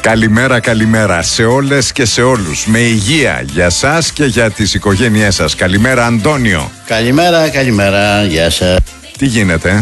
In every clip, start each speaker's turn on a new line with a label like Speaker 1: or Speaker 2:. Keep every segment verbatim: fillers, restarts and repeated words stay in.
Speaker 1: Καλημέρα, καλημέρα σε όλες και σε όλους. Με υγεία για σας και για τις οικογένειές σας. Καλημέρα, Αντώνιο.
Speaker 2: Καλημέρα, καλημέρα, γεια σας.
Speaker 1: Τι γίνεται?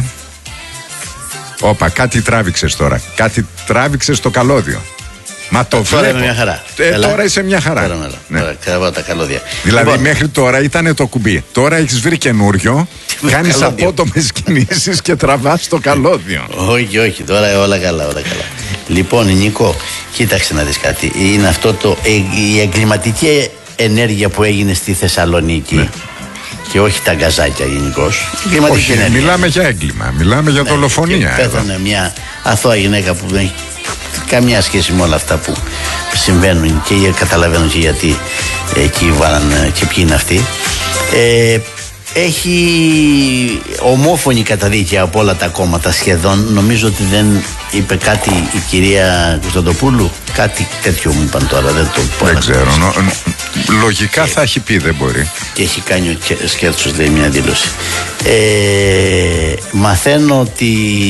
Speaker 1: Όπα, κάτι τράβηξες τώρα. Κάτι τράβηξες στο καλώδιο. Μα το
Speaker 2: τώρα
Speaker 1: βλέπω.
Speaker 2: Είμαι μια χαρά.
Speaker 1: Ε, τώρα είσαι μια χαρά.
Speaker 2: Τώρα, μέλα.
Speaker 1: Ναι.
Speaker 2: Τώρα κραβάω τα καλώδια.
Speaker 1: Δηλαδή
Speaker 2: Λοιπόν,
Speaker 1: μέχρι τώρα ήταν το κουμπί. Τώρα έχεις βρει καινούριο. Κάνεις απότομες κινήσεις και τραβάς το καλώδιο.
Speaker 2: Όχι, όχι, τώρα όλα καλά, όλα καλά. Λοιπόν, Νίκο, κοίταξε να δεις κάτι. Είναι αυτό το, η εγκληματική ενέργεια που έγινε στη Θεσσαλονίκη. Ναι. Και όχι τα γκαζάκια γενικώς.
Speaker 1: Όχι, ενέργεια. Μιλάμε για έγκλημα, μιλάμε για ναι, δολοφονία.
Speaker 2: Πέθανε μια αθώα γυναίκα που δεν έχει καμιά σχέση με όλα αυτά που συμβαίνουν και καταλαβαίνουν και γιατί εκεί βάλαν και ποιοι είναι αυτοί. Ε, έχει ομόφωνη καταδίκη από όλα τα κόμματα σχεδόν. Νομίζω ότι δεν είπε κάτι η κυρία Κωνσταντοπούλου. Κάτι τέτοιο μου είπαν τώρα. Δεν, το
Speaker 1: δεν ξέρω. Νο, λογικά και, θα έχει πει, δεν μπορεί.
Speaker 2: Και έχει κάνει ο Σκέρτσος, λέει, μια δήλωση. Ε, μαθαίνω ότι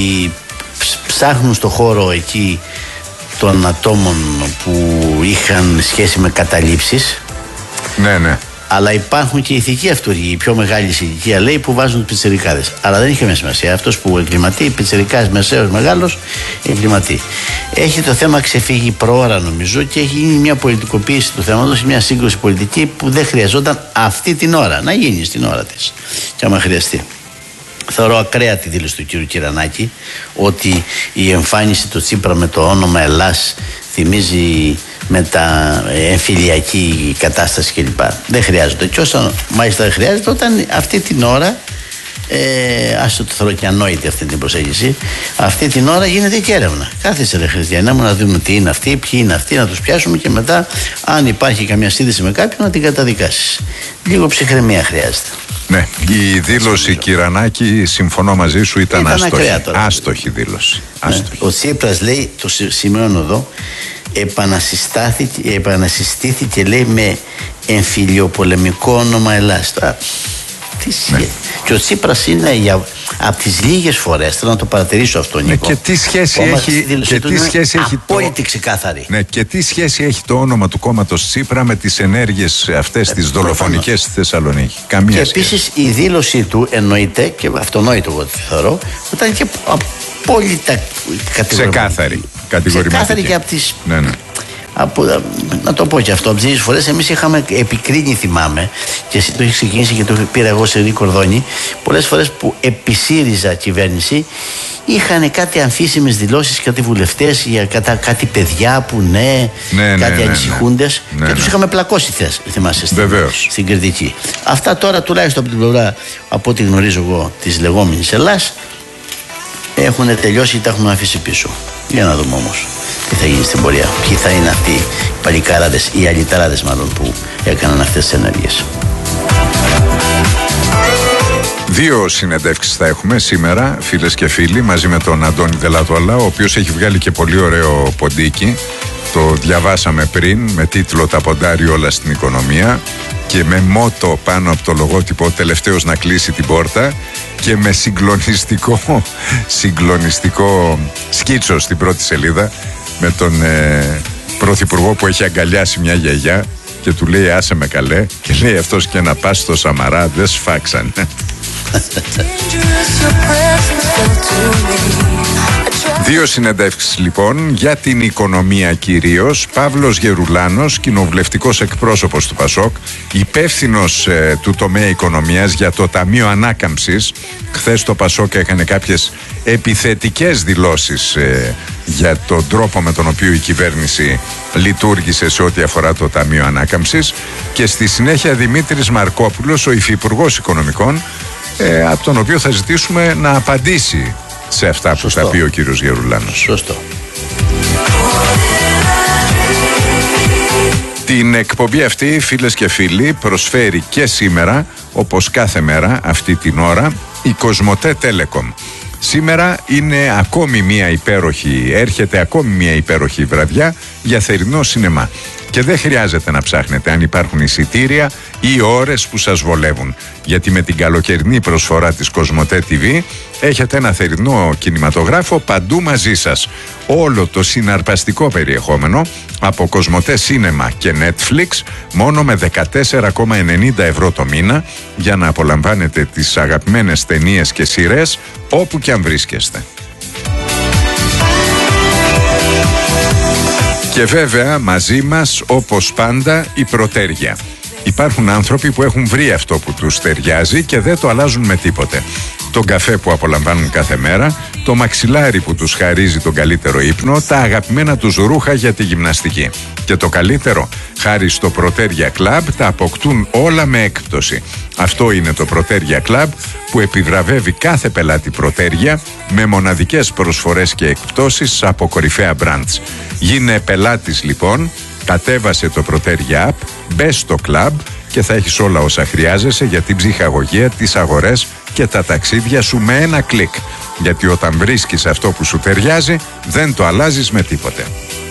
Speaker 2: ψάχνουν στο χώρο εκεί των ατόμων που είχαν σχέση με καταλήψεις.
Speaker 1: Ναι, ναι.
Speaker 2: Αλλά υπάρχουν και ηθικοί αυτούργοι, η πιο μεγάλη ηλικία λέει, που βάζουν τους πιτσιρικάδες. Αλλά δεν είχε σημασία. Αυτός που εγκληματεί, πιτσιρικάς, μεσαίος, μεγάλος, εγκληματεί. Έχει το θέμα ξεφύγει προώρα, νομίζω, και έχει γίνει μια πολιτικοποίηση του θέματος, μια σύγκρουση πολιτική που δεν χρειαζόταν αυτή την ώρα να γίνει στην ώρα της. Και άμα χρειαστεί. Θεωρώ ακραία τη δήλωση του κ. Κυρανάκη ότι η εμφάνιση του Τσίπρα με το όνομα Ελλάς θυμίζει με τα εμφυλιακή κατάσταση κλπ. Δεν χρειάζεται. Και όσο μάλιστα δεν χρειάζεται, όταν αυτή την ώρα, ε, ας το θεωρώ και ανόητη αυτή την προσέγγιση, αυτή την ώρα γίνεται και έρευνα. Κάθεσε ρε Χριστιανέ μου να δούμε τι είναι αυτοί, ποιοι είναι αυτοί, να τους πιάσουμε και μετά, αν υπάρχει καμιά σύνδεση με κάποιον, να την καταδικάσεις. Λίγο ψυχραιμία χρειάζεται.
Speaker 1: Ναι, η δήλωση Κυρανάκη, συμφωνώ μαζί σου, ήταν, ήταν άστοχη. Άστοχη δήλωση. Άστοχη.
Speaker 2: Ναι. Ο Τσίπρας λέει, το σημειώνω εδώ, επανασυστήθηκε, λέει, με εμφυλιοπολεμικό όνομα Ελλάς. Τι σχέση. Ναι. Και ο Τσίπρας είναι για, από τις λίγες φορές, θέλω να το παρατηρήσω αυτό, Νίκο.
Speaker 1: Ναι, και τι σχέση έχει, και τι σχέση έχει
Speaker 2: απόλυτη ξεκάθαρη.
Speaker 1: Ναι, και τι σχέση έχει το όνομα του κόμματος Τσίπρα με τις ενέργειες αυτές, ε, τις δολοφονικές στη Θεσσαλονίκη? Καμία
Speaker 2: και
Speaker 1: σχέση.
Speaker 2: Επίσης η δήλωσή του εννοείται, και αυτονόητο εγώ τη θεωρώ, ήταν και απόλυτα
Speaker 1: ξεκάθαρη, κατηγορηματική.
Speaker 2: Ξεκάθαρη και από τις...
Speaker 1: Ναι, ναι.
Speaker 2: Από, να το πω και αυτό, από τις φορές εμείς είχαμε επικρίνει, θυμάμαι, και εσύ το έχει ξεκινήσει και το πήρα εγώ σε Κορδόνη, πολλές φορές που επί ΣΥΡΙΖΑ κυβέρνηση είχαν κάτι αμφίσιμες δηλώσεις, κάτι βουλευτές για κατά, κάτι παιδιά που ναι,
Speaker 1: ναι
Speaker 2: κάτι
Speaker 1: ναι,
Speaker 2: ανησυχούντες,
Speaker 1: ναι, ναι,
Speaker 2: και τους
Speaker 1: ναι.
Speaker 2: είχαμε πλακώσει θες, θυμάσαι, στην, στην Κρητική. Αυτά τώρα τουλάχιστον από την πλευρά, από ό,τι γνωρίζω εγώ, της λεγόμενης Ελλάς, έχουν τελειώσει ή τα έχουμε αφήσει πίσω. Για να δούμε όμως τι θα γίνει στην πορεία. Ποιοι θα είναι αυτοί οι παλικάραδες ή αλυτάραδες μάλλον που έκαναν αυτές τις ενέργειες.
Speaker 1: Δύο συνεντεύξεις θα έχουμε σήμερα, φίλες και φίλοι, μαζί με τον Αντώνη Δελατουαλά, ο οποίος έχει βγάλει και πολύ ωραίο ποντίκι. Το διαβάσαμε πριν με τίτλο «Τα ποντάρει όλα στην οικονομία» και με μότο πάνω από το λογότυπο «Τελευταίος να κλείσει την πόρτα» και με συγκλονιστικό, συγκλονιστικό σκίτσο στην πρώτη σελίδα με τον ε, πρωθυπουργό που έχει αγκαλιάσει μια γιαγιά και του λέει «Άσε με καλέ», και λέει αυτός «Και να πας στο Σαμαρά δεν σφάξανε». Δύο συνεντεύξεις λοιπόν για την οικονομία κυρίως. Παύλος Γερουλάνος, κοινοβουλευτικός εκπρόσωπος του ΠΑΣΟΚ, υπεύθυνος ε, του τομέα οικονομίας για το Ταμείο Ανάκαμψης. Χθες το ΠΑΣΟΚ έκανε κάποιες επιθετικές δηλώσεις ε, για τον τρόπο με τον οποίο η κυβέρνηση λειτουργήσε σε ό,τι αφορά το Ταμείο Ανάκαμψης. Και στη συνέχεια Δημήτρης Μαρκόπουλος, ο υφυπουργός Οικονομικών, ε, από τον οποίο θα ζητήσουμε να απαντήσει σε αυτά που θα πει ο κύριος Γερουλάνος.
Speaker 2: Σωστό.
Speaker 1: Την εκπομπή αυτή, φίλες και φίλοι, προσφέρει και σήμερα, όπως κάθε μέρα αυτή την ώρα, η Κοσμοτέ Telecom. Σήμερα είναι ακόμη μία υπέροχη, έρχεται ακόμη μία υπέροχη βραδιά για θερινό σινεμά. Και δεν χρειάζεται να ψάχνετε αν υπάρχουν εισιτήρια ή ώρες που σας βολεύουν. Γιατί με την καλοκαιρινή προσφορά της Κοσμοτέ τι βι έχετε ένα θερινό κινηματογράφο παντού μαζί σας. Όλο το συναρπαστικό περιεχόμενο από Κοσμοτέ Σίνεμα και Netflix μόνο με δεκατέσσερα κόμμα ενενήντα ευρώ το μήνα για να απολαμβάνετε τις αγαπημένες ταινίες και σειρές όπου και αν βρίσκεστε. Και βέβαια μαζί μας όπως πάντα η Πρωτέρια. Υπάρχουν άνθρωποι που έχουν βρει αυτό που τους ταιριάζει και δεν το αλλάζουν με τίποτε. Τον καφέ που απολαμβάνουν κάθε μέρα, το μαξιλάρι που τους χαρίζει τον καλύτερο ύπνο, τα αγαπημένα τους ρούχα για τη γυμναστική. Και το καλύτερο, χάρη στο Πρωτέρια Club τα αποκτούν όλα με έκπτωση. Αυτό είναι το Πρωτέρια Club που επιβραβεύει κάθε πελάτη Πρωτέρια με μοναδικές προσφορές και εκπτώσεις από κορυφαία brands. Γίνε πελάτης λοιπόν, κατέβασε το Πρωτέρια App, μπες στο Club και θα έχεις όλα όσα χρειάζεσαι για την ψυχαγωγία, τις αγορές και τα ταξίδια σου με ένα κλικ. Γιατί όταν βρίσκεις αυτό που σου ταιριάζει, δεν το αλλάζεις με τίποτε.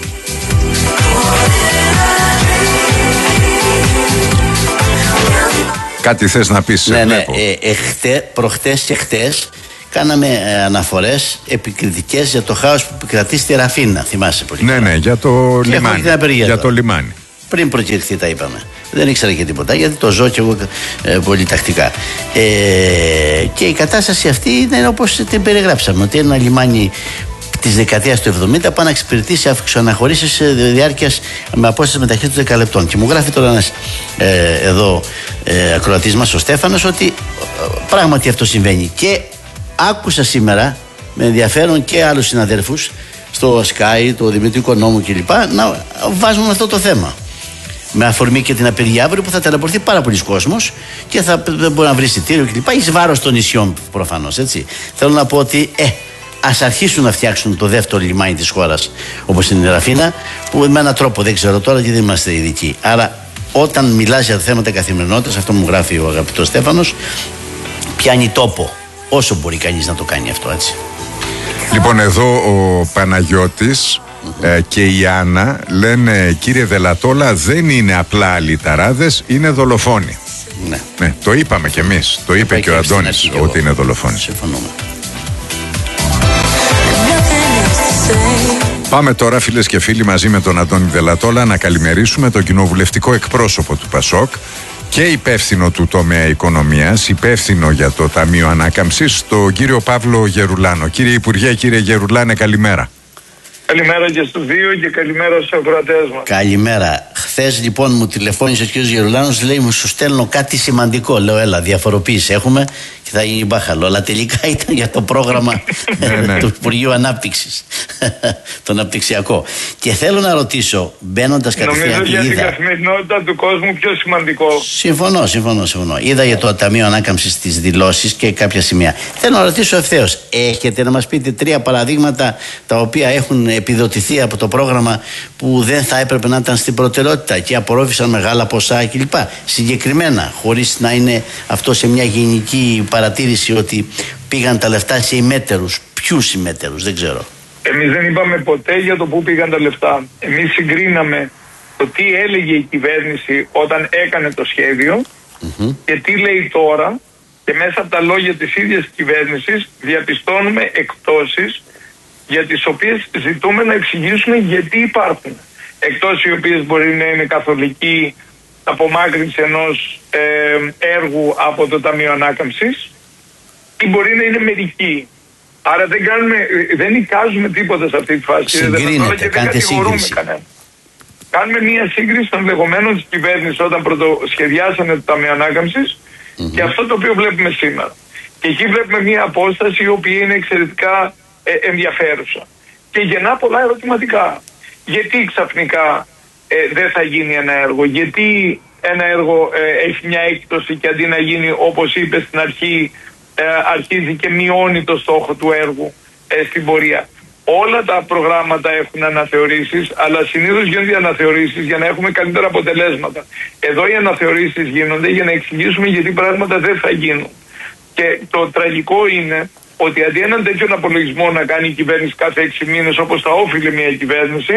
Speaker 1: Κάτι θες να πεις?
Speaker 2: Ναι, ναι. Ε, εχτε, προχτές και χτες κάναμε ε, αναφορές επικριτικές για το χάος που επικρατεί στη Ραφίνα. Θυμάσαι πολύ.
Speaker 1: Ναι, ναι, για το και λιμάνι. Για το λιμάνι.
Speaker 2: Πριν προκηρυχθεί τα είπαμε. Δεν ήξερα και τίποτα γιατί το ζω και εγώ ε, πολύ τακτικά. Ε, και η κατάσταση αυτή είναι όπως την περιγράψαμε. Ότι ένα λιμάνι της δεκαετίας του εβδομήντα πάει να εξυπηρετήσει αυξοαναχωρήσεις διάρκειας με απόσταση μεταξύ των δέκα λεπτών. Και μου γράφει τώρα ένας ε, εδώ ε, ακροατής μας ο Στέφανος ότι ε, πράγματι αυτό συμβαίνει. Και άκουσα σήμερα με ενδιαφέρον και άλλους συναδέλφους στο Sky, το Δημήτρη Οικονόμου κλπ. Να βάζουν αυτό το θέμα. Με αφορμή και την απεργία αύριο που θα ταλαιπωρηθεί πάρα πολλοί κόσμος και θα, δεν μπορεί να βρει εισιτήριο κλπ. Εις βάρος των νησιών προφανώς, έτσι. Θέλω να πω ότι ε, ας αρχίσουν να φτιάξουν το δεύτερο λιμάνι της χώρας όπως είναι η Ραφίνα, που με έναν τρόπο δεν ξέρω τώρα γιατί δεν είμαστε ειδικοί. Άρα όταν μιλάς για θέματα καθημερινότητας, αυτό μου γράφει ο αγαπητός Στέφανος, πιάνει τόπο όσο μπορεί κανείς να το κάνει αυτό, έτσι.
Speaker 1: Λοιπόν, εδώ ο Παναγιώτης mm-hmm. ε, και η Άννα λένε, κύριε Δελατόλα, δεν είναι απλά αλυταράδες, είναι δολοφόνοι.
Speaker 2: Ναι.
Speaker 1: ναι. Το είπαμε κι εμείς. Το είπε και ο Αντώνης ότι είναι δολοφόνοι.
Speaker 2: Συμφωνούμε.
Speaker 1: Πάμε τώρα, φίλες και φίλοι, μαζί με τον Αντώνη Δελατόλα να καλημερίσουμε τον κοινοβουλευτικό εκπρόσωπο του ΠΑΣΟΚ και υπεύθυνο του τομέα οικονομίας, υπεύθυνο για το Ταμείο Ανάκαμψης, τον κύριο Παύλο Γερουλάνο. Κύριε Υπουργέ, κύριε Γερουλάνε, καλημέρα.
Speaker 3: Καλημέρα και στους δύο και καλημέρα στους ακροατές μας.
Speaker 2: Καλημέρα. Χθες λοιπόν μου τηλεφώνησε ο κύριος Γερουλάνος, λέει μου σου στέλνω κάτι σημαντικό. Λέω έλα, διαφοροποίηση έχουμε και θα γίνει μπάχαλο. Αλλά τελικά ήταν για το πρόγραμμα του Υπουργείου Ανάπτυξης, το αναπτυξιακό. Και θέλω να ρωτήσω, μπαίνοντας κατευθείαν.
Speaker 3: Νομίζω για
Speaker 2: είδα...
Speaker 3: την καθημερινότητα του κόσμου πιο σημαντικό.
Speaker 2: Συμφωνώ, συμφωνώ, συμφωνώ. Είδα για το Ταμείο Ανάκαμψης τις δηλώσεις και κάποια σημεία. Θέλω να ρωτήσω ευθέως, έχετε να μας πείτε τρία παραδείγματα τα οποία έχουν επιδοτηθεί από το πρόγραμμα που δεν θα έπρεπε να ήταν στην προτεραιότητα και απορρόφησαν μεγάλα ποσά κλπ. Συγκεκριμένα, χωρίς να είναι αυτό σε μια γενική παρατήρηση ότι πήγαν τα λεφτά σε ημέτερους. Ποιους ημέτερους, δεν ξέρω.
Speaker 3: Εμείς δεν είπαμε ποτέ για το πού πήγαν τα λεφτά. Εμείς συγκρίναμε το τι έλεγε η κυβέρνηση όταν έκανε το σχέδιο mm-hmm. και τι λέει τώρα, και μέσα από τα λόγια της ίδιας κυβέρνησης διαπιστώνουμε εκπτώσεις για τις οποίες ζητούμε να εξηγήσουμε γιατί υπάρχουν. Εκτός οι οποίες μπορεί να είναι καθολική απομάκρυνση ενός ε, έργου από το Ταμείο Ανάκαμψης ή μπορεί να είναι μερική. Άρα δεν, κάνουμε, δεν εικάζουμε τίποτα σε αυτή τη φάση.
Speaker 2: Συγκρίνεται, κάντε σύγκριση.
Speaker 3: Κανένα. Κάνουμε μία σύγκριση των λεγόμενων της κυβέρνησης όταν πρωτοσχεδιάσανε το Ταμείο Ανάκαμψης mm-hmm. και αυτό το οποίο βλέπουμε σήμερα. Και εκεί βλέπουμε μία απόσταση η οποία είναι εξαιρετικά ε, ενδιαφέρουσα. Και γεννά πολλά ερωτηματικά. Γιατί ξαφνικά ε, δεν θα γίνει ένα έργο, γιατί ένα έργο ε, έχει μια έκπτωση και αντί να γίνει όπως είπε στην αρχή ε, αρχίζει και μειώνει το στόχο του έργου ε, στην πορεία. Όλα τα προγράμματα έχουν αναθεωρήσεις, αλλά συνήθως γίνονται οι αναθεωρήσεις για να έχουμε καλύτερα αποτελέσματα. Εδώ οι αναθεωρήσεις γίνονται για να εξηγήσουμε γιατί πράγματα δεν θα γίνουν. Και το τραγικό είναι ότι αντί έναν τέτοιον απολογισμό να κάνει η κυβέρνηση κάθε έξι μήνες όπως θα όφιλε μια κυβέρνηση,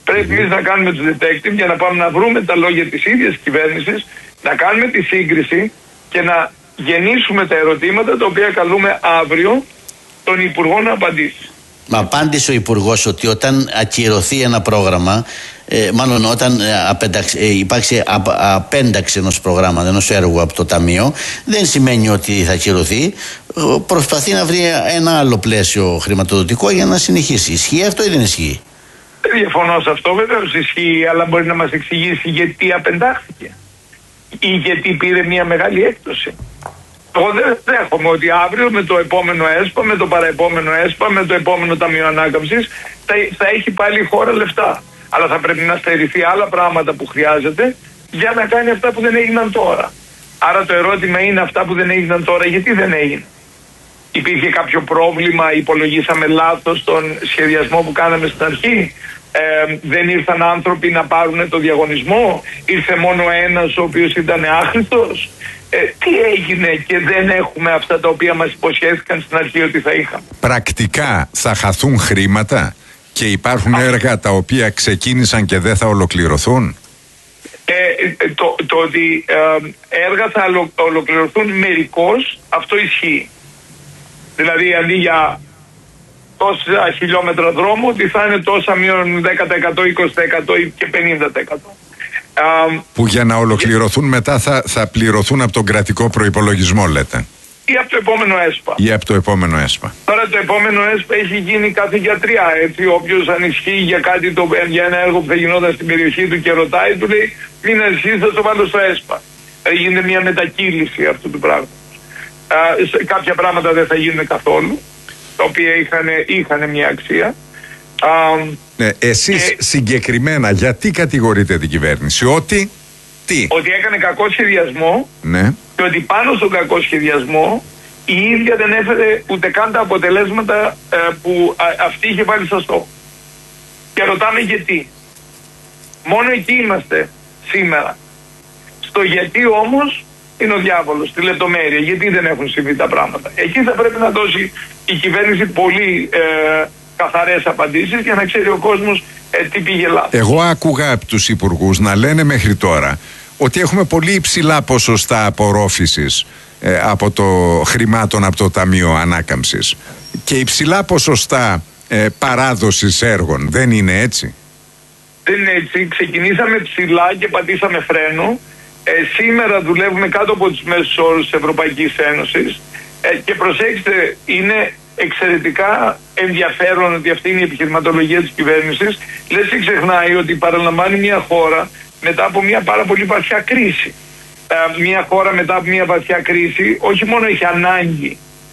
Speaker 3: Πρέπει εμείς να κάνουμε τους detective για να πάμε να βρούμε τα λόγια της ίδιας κυβέρνησης, να κάνουμε τη σύγκριση και να γεννήσουμε τα ερωτήματα τα οποία καλούμε αύριο τον Υπουργό να απαντήσει.
Speaker 2: Μα απάντησε ο Υπουργός ότι όταν ακυρωθεί ένα πρόγραμμα, ε, μάλλον όταν ε, απένταξ, ε, υπάρξει α, απένταξη ενός προγράμματος, ενός έργου από το Ταμείο, δεν σημαίνει ότι θα ακυρωθεί. Προσπαθεί να βρει ένα άλλο πλαίσιο χρηματοδοτικό για να συνεχίσει. Ισχύει αυτό ή δεν ισχύει?
Speaker 3: Δεν διαφωνώ σε αυτό, βεβαίως ισχύει, αλλά μπορεί να μας εξηγήσει γιατί απεντάχθηκε ή γιατί πήρε μια μεγάλη έκπτωση. Εγώ δεν δέχομαι ότι αύριο με το επόμενο ΕΣΠΑ, με το παραεπόμενο ΕΣΠΑ, με το επόμενο Ταμείο Ανάκαμψης θα, θα έχει πάλι η χώρα λεφτά. Αλλά θα πρέπει να στερηθεί άλλα πράγματα που χρειάζεται για να κάνει αυτά που δεν έγιναν τώρα. Άρα το ερώτημα είναι, αυτά που δεν έγιναν τώρα γιατί δεν έγιναν? Υπήρχε κάποιο πρόβλημα, υπολογίσαμε λάθος τον σχεδιασμό που κάναμε στην αρχή? Ε, δεν ήρθαν άνθρωποι να πάρουν το διαγωνισμό? Ήρθε μόνο ένας ο οποίος ήταν άχρηστος? Ε, τι έγινε και δεν έχουμε αυτά τα οποία μας υποσχέθηκαν στην αρχή ότι θα είχαμε?
Speaker 1: Πρακτικά θα χαθούν χρήματα και υπάρχουν Α. έργα τα οποία ξεκίνησαν και δεν θα ολοκληρωθούν?
Speaker 3: Ε, το, το ότι ε, έργα θα ολο, ολοκληρωθούν μερικώς, αυτό ισχύει. Δηλαδή αντί για τόσα χιλιόμετρα δρόμου, ότι θα είναι τόσα μείον δέκα τοις εκατό, είκοσι τοις εκατό και πενήντα τοις εκατό.
Speaker 1: Που για να ολοκληρωθούν μετά θα, θα πληρωθούν από τον κρατικό προϋπολογισμό, λέτε?
Speaker 3: Ή από το επόμενο ΕΣΠΑ.
Speaker 1: Ή από το επόμενο ΕΣΠΑ.
Speaker 3: Τώρα το επόμενο ΕΣΠΑ έχει γίνει καθηγιατρία. Έτσι, όποιος ανισχύει για κάτι, το, για ένα έργο που θα γινόταν στην περιοχή του και ρωτάει, του λέει μην ανησυχείς, θα το βάλω στο ΕΣΠΑ. Έγινε μια μετακύληση αυτού του πράγματος. Κάποια πράγματα δεν θα γίνουν καθόλου, τα οποία είχαν, είχαν μια αξία. Α,
Speaker 1: ναι, εσείς και συγκεκριμένα γιατί κατηγορείτε την κυβέρνηση? Ότι τι?
Speaker 3: Ότι έκανε κακό σχεδιασμό,
Speaker 1: ναι,
Speaker 3: και ότι πάνω στον κακό σχεδιασμό η ίδια δεν έφερε ούτε καν τα αποτελέσματα ε, που α, αυτή είχε βάλει στο στόχο. Και ρωτάμε γιατί. Μόνο εκεί είμαστε σήμερα. Στο γιατί όμως είναι ο διάβολος, στη λεπτομέρεια. Γιατί δεν έχουν συμβεί τα πράγματα. Εκεί θα πρέπει να δώσει η κυβέρνηση πολύ ε, καθαρές απαντήσεις για να ξέρει ο κόσμος ε, τι πήγε λάθος.
Speaker 1: Εγώ άκουγα από τους υπουργούς να λένε μέχρι τώρα ότι έχουμε πολύ υψηλά ποσοστά απορρόφησης ε, από το χρημάτων από το Ταμείο Ανάκαμψης και υψηλά ποσοστά ε, παράδοσης έργων. Δεν είναι έτσι?
Speaker 3: Δεν είναι έτσι. Ξεκινήσαμε ψηλά και πατήσαμε φρένο. Ε, σήμερα δουλεύουμε κάτω από τους μέσους όρους της Ευρωπαϊκής Ένωσης ε, και προσέξτε, είναι εξαιρετικά ενδιαφέρον ότι αυτή είναι η επιχειρηματολογία της κυβέρνησης. Λες και ξεχνάει ότι παραλαμβάνει μια χώρα μετά από μια πάρα πολύ βαθιά κρίση. Ε, μια χώρα μετά από μια βαθιά κρίση όχι μόνο έχει ανάγκη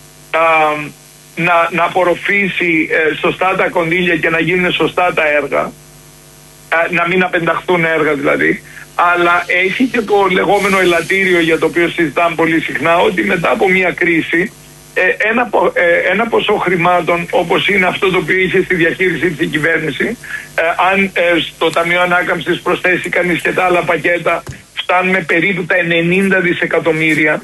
Speaker 3: ε, να, να απορροφήσει ε, σωστά τα κονδύλια και να γίνουν σωστά τα έργα, ε, να μην απενταχθούν έργα δηλαδή, αλλά έχει και το λεγόμενο ελαττήριο για το οποίο συζητάμε πολύ συχνά, ότι μετά από μια κρίση ε, ένα, ε, ένα ποσό χρημάτων όπως είναι αυτό το οποίο είχε στη διαχείριση της κυβέρνηση, ε, αν ε, στο Ταμείο Ανάκαμψης προσθέσει κανείς και τα άλλα πακέτα, φτάνουμε περίπου τα ενενήντα δισεκατομμύρια.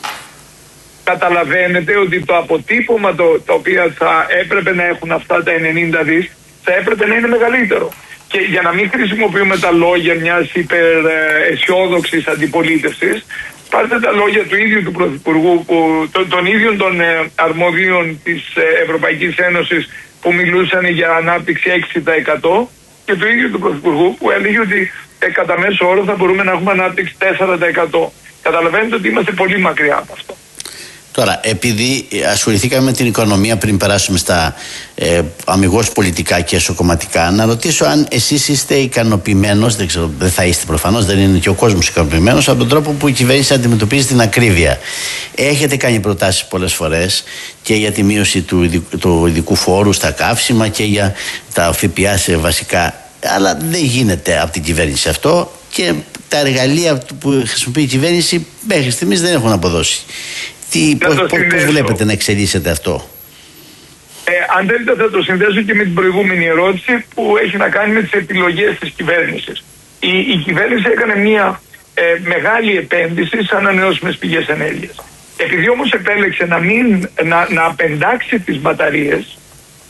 Speaker 3: Καταλαβαίνετε ότι το αποτύπωμα το, το οποίο θα έπρεπε να έχουν αυτά τα ενενήντα δις θα έπρεπε να είναι μεγαλύτερο. Και για να μην χρησιμοποιούμε τα λόγια μιας υπεραισιόδοξης αντιπολίτευσης, πάρτε τα λόγια του ίδιου του Πρωθυπουργού, που, των, των ίδιων των ε, αρμοδίων της ε, Ευρωπαϊκής Ένωσης που μιλούσαν για ανάπτυξη έξι τοις εκατό και του ίδιου του Πρωθυπουργού που έλεγε ότι ε, κατά μέσο όρο θα μπορούμε να έχουμε ανάπτυξη τέσσερα τοις εκατό. Καταλαβαίνετε ότι είμαστε πολύ μακριά από αυτό.
Speaker 2: Τώρα, επειδή ασχοληθήκαμε με την οικονομία πριν περάσουμε στα ε, αμιγώς πολιτικά και εσωκομματικά, να ρωτήσω αν εσείς είστε ικανοποιημένος, δεν ξέρω, δεν θα είστε προφανώς, δεν είναι και ο κόσμος ικανοποιημένος, από τον τρόπο που η κυβέρνηση αντιμετωπίζει την ακρίβεια. Έχετε κάνει προτάσεις πολλές φορές και για τη μείωση του, ειδικού, του ειδικού φόρου στα καύσιμα και για τα ΦΠΑ σε βασικά, αλλά δεν γίνεται από την κυβέρνηση αυτό και τα εργαλεία που χρησιμοποιεί η κυβέρνηση μέχρι στιγμής δεν έχουν αποδώσει. Τι, πώς, πώς, πώς βλέπετε να εξελίσσεται αυτό?
Speaker 3: Ε, αν θέλετε θα το συνδέσω και με την προηγούμενη ερώτηση που έχει να κάνει με τις επιλογές της κυβέρνησης. Η, η κυβέρνηση έκανε μια ε, μεγάλη επένδυση σε ανανεώσιμες πηγές ενέργειας. Επειδή όμως επέλεξε να, μην, να, να απεντάξει τις μπαταρίες,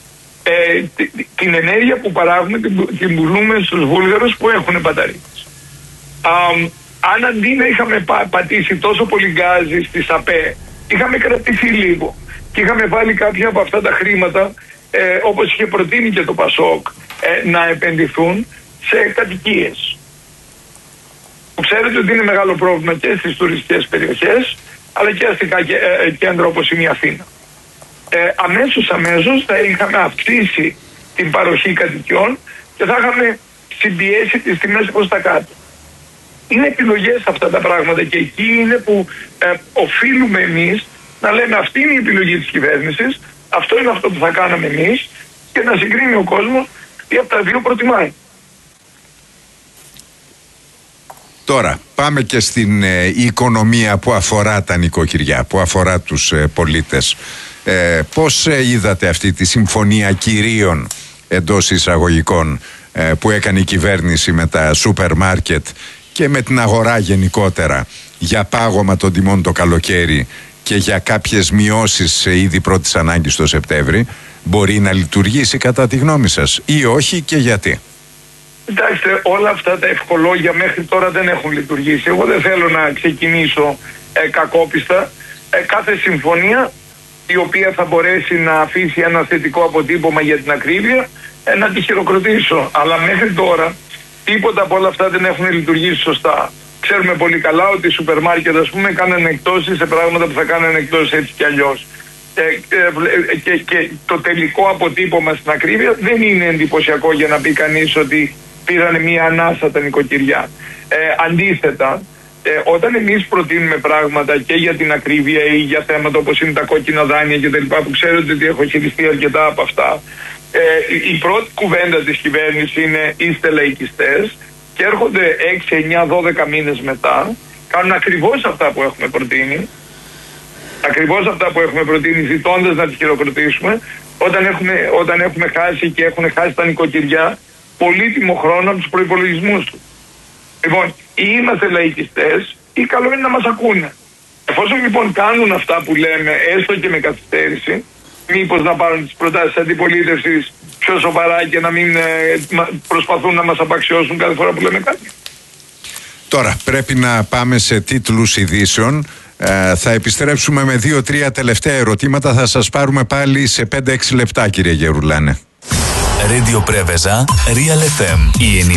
Speaker 3: ε, την ενέργεια που παράγουμε την, την πουλούμε στους Βούλγαρους που έχουν μπαταρίες. Αν αντί να είχαμε πα, πατήσει τόσο πολύ γκάζι στις ΑΠΕ, είχαμε κρατηθεί λίγο και είχαμε βάλει κάποια από αυτά τα χρήματα, ε, όπως είχε προτείνει και το Πασόκ, ε, να επενδυθούν σε κατοικίες. Ξέρετε ότι είναι μεγάλο πρόβλημα και στις τουριστικές περιοχές, αλλά και αστικά ε, κέντρα όπως είναι η Αθήνα. Ε, αμέσως αμέσως θα είχαμε αυξήσει την παροχή κατοικιών και θα είχαμε συμπιέσει τις τιμές προς τα κάτω. Είναι επιλογές αυτά τα πράγματα και εκεί είναι που ε, οφείλουμε εμείς να λέμε αυτή είναι η επιλογή της κυβέρνησης, αυτό είναι αυτό που θα κάναμε εμείς και να συγκρίνει ο κόσμος τι από τα δύο προτιμάει.
Speaker 1: Τώρα πάμε και στην ε, οικονομία που αφορά τα νοικοκυριά, που αφορά τους ε, πολίτες. Ε, πώς ε, είδατε αυτή τη συμφωνία κυρίων εντός εισαγωγικών ε, που έκανε η κυβέρνηση με τα σούπερ μάρκετ και με την αγορά γενικότερα για πάγωμα των τιμών το καλοκαίρι και για κάποιες μειώσεις σε είδη πρώτης ανάγκης το Σεπτέμβρη, μπορεί να λειτουργήσει κατά τη γνώμη σας ή όχι και γιατί?
Speaker 3: Κοιτάξτε, όλα αυτά τα ευχολόγια μέχρι τώρα δεν έχουν λειτουργήσει. Εγώ δεν θέλω να ξεκινήσω ε, κακόπιστα. Ε, κάθε συμφωνία η οποία θα μπορέσει να αφήσει ένα θετικό αποτύπωμα για την ακρίβεια, ε, να τη χειροκροτήσω. Αλλά μέχρι τώρα τίποτα από όλα αυτά δεν έχουν λειτουργήσει σωστά. Ξέρουμε πολύ καλά ότι οι σούπερ μάρκετ, ας πούμε, κάνανε εκτόσεις σε πράγματα που θα κάνανε εκτόσεις έτσι κι αλλιώς. Ε, ε, και, και το τελικό αποτύπωμα στην ακρίβεια δεν είναι εντυπωσιακό για να πει κανείς ότι πήρανε μία ανάσα τα νοικοκυριά. Ε, αντίθετα, ε, όταν εμείς προτείνουμε πράγματα και για την ακρίβεια ή για θέματα όπως είναι τα κόκκινα δάνεια κτλ., που ξέρετε ότι έχω χειριστεί αρκετά από αυτά, ε, η πρώτη κουβέντα της κυβέρνησης είναι είστε λαϊκιστές και έρχονται έξι, εννιά, δώδεκα μήνες μετά, κάνουν ακριβώς αυτά που έχουμε προτείνει, ακριβώς αυτά που έχουμε προτείνει, ζητώντας να τις χειροκροτήσουμε, όταν έχουμε, όταν έχουμε χάσει και έχουν χάσει τα νοικοκυριά πολύτιμο χρόνο από τους προϋπολογισμούς του. Λοιπόν, ή είμαστε λαϊκιστές ή καλό είναι να μας ακούνε. Εφόσον λοιπόν κάνουν αυτά που λέμε, έστω και με καθυστέρηση, μήπως να πάρουν τις προτάσεις αντιπολίτευσης πιο σοβαρά και να μην ε, προσπαθούν να μας απαξιώσουν κάθε φορά που λέμε κάτι.
Speaker 1: Τώρα πρέπει να πάμε σε τίτλους ειδήσεων. Ε, θα επιστρέψουμε με δύο-τρία τελευταία ερωτήματα. Θα σας πάρουμε πάλι σε πέντε έξι λεπτά, κύριε Γερουλάνε.
Speaker 4: Radio Preveza, Real εφ εμ.